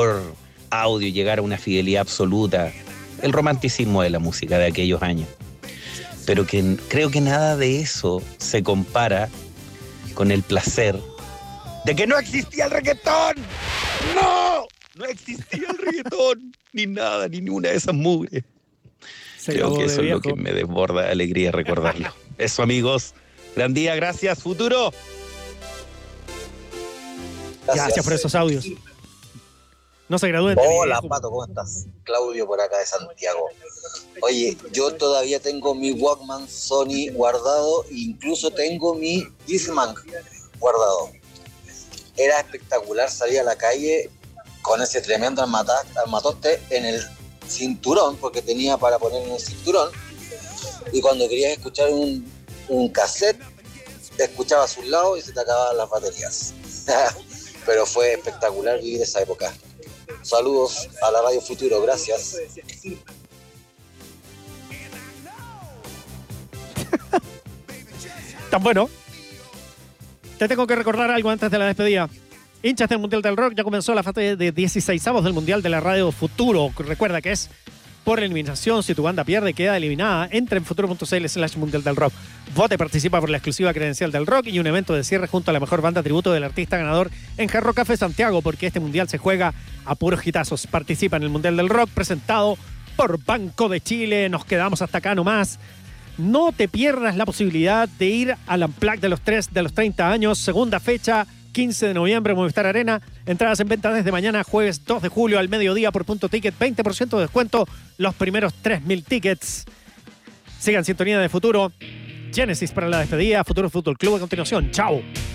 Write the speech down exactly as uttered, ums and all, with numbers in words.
audio, llegar a una fidelidad absoluta, el romanticismo de la música de aquellos años. Pero que creo que nada de eso se compara con el placer de que no existía el reggaetón. ¡No! No existía el reggaetón, ni nada, ni ninguna de esas mugres. Creo que eso es lo que me desborda de alegría recordarlo. Eso, amigos. Gran día, gracias, futuro. Gracias, gracias por esos audios. No se gradúen. Hola, Pato, ¿cómo estás? Claudio por acá de Santiago. Oye, yo todavía tengo mi Walkman Sony guardado, incluso tengo mi Discman guardado. Era espectacular salir a la calle con ese tremendo armatoste en el cinturón, porque tenía para poner en el cinturón, y cuando querías escuchar un, un cassette, te escuchabas a un lado y se te acababan las baterías. Pero fue espectacular vivir esa época. Saludos a la Radio Futuro, gracias. Tan bueno. Te tengo que recordar algo antes de la despedida. Hinchas del Mundial del Rock, ya comenzó la fase de dieciseisavos del Mundial de la Radio Futuro. Recuerda que es por eliminación. Si tu banda pierde, queda eliminada. Entra en futuro.cl slash Mundial del Rock. Vote, participa por la exclusiva credencial del rock y un evento de cierre junto a la mejor banda tributo del artista ganador en Hard Rock Café Santiago, porque este Mundial se juega a puros hitazos. Participa en el Mundial del Rock presentado por Banco de Chile. Nos quedamos hasta acá nomás. No te pierdas la posibilidad de ir al Unplugged de los tres de los treinta años. Segunda fecha, quince de noviembre, Movistar Arena. Entradas en venta desde mañana, jueves dos de julio al mediodía por Punto Ticket. veinte por ciento de descuento los primeros tres mil tickets. Sigan sintonía de Futuro. Génesis para la despedida. Futuro Fútbol Club a continuación. Chao.